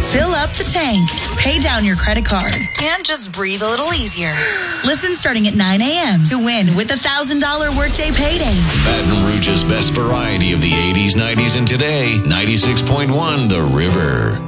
Fill up the tank, pay down your credit card, and just breathe a little easier. Listen starting at 9 a.m. to win with $1,000 workday payday. Baton Rouge's best variety of the 80s, 90s, and today. 96.1 The River.